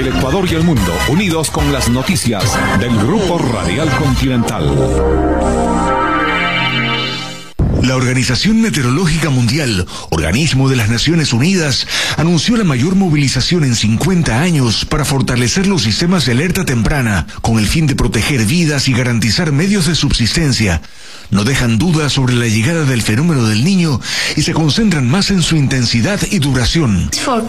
El Ecuador y el mundo unidos con las noticias del Grupo Radial Continental. La Organización Meteorológica Mundial, organismo de las Naciones Unidas, anunció la mayor movilización en 50 años para fortalecer los sistemas de alerta temprana, con el fin de proteger vidas y garantizar medios de subsistencia. No dejan dudas sobre la llegada del fenómeno del Niño y se concentran más en su intensidad y duración.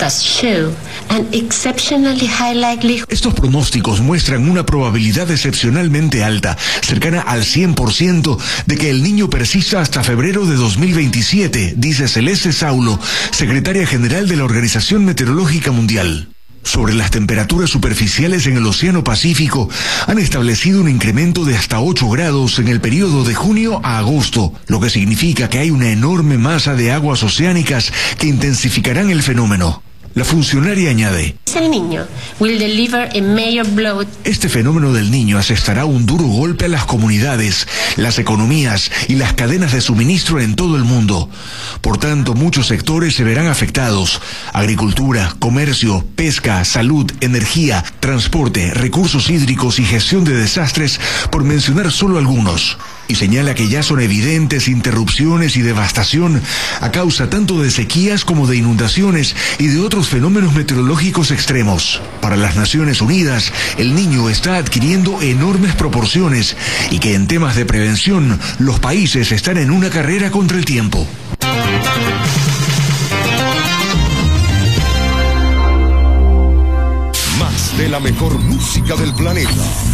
Estos pronósticos muestran una probabilidad excepcionalmente alta, cercana al 100%, de que el Niño persista hasta febrero de 2027, dice Celeste Saulo, secretaria general de la Organización Meteorológica Mundial. Sobre las temperaturas superficiales en el Océano Pacífico, han establecido un incremento de hasta 8 grados en el periodo de junio a agosto, lo que significa que hay una enorme masa de aguas oceánicas que intensificarán el fenómeno. La funcionaria añade: El Niño will deliver a major blow. Este fenómeno del Niño asestará un duro golpe a las comunidades, las economías y las cadenas de suministro en todo el mundo. Por tanto, muchos sectores se verán afectados: agricultura, comercio, pesca, salud, energía, transporte, recursos hídricos y gestión de desastres, por mencionar solo algunos. Y señala que ya son evidentes interrupciones y devastación a causa tanto de sequías como de inundaciones y de otros fenómenos meteorológicos extremos. Para las Naciones Unidas, el Niño está adquiriendo enormes proporciones y que en temas de prevención, los países están en una carrera contra el tiempo. Más de la mejor música del planeta.